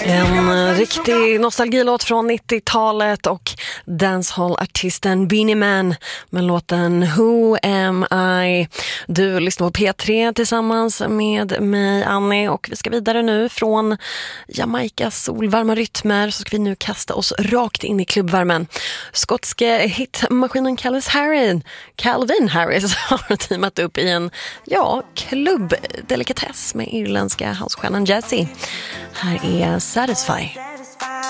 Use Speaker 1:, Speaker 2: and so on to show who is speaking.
Speaker 1: En riktig nostalgilåt från 90-talet och dancehall-artisten Beenie Man med låten Who Am I? Du lyssnar på P3 tillsammans med mig, Annie, och vi ska vidare nu från Jamaikas solvarma rytmer, så ska vi nu kasta oss rakt in i klubbvärmen. Skotske hitmaskinen Calvin Harris har teamat upp i en klubbdelikatess med irländska housestjärnan Jessie. Här är Satisfy.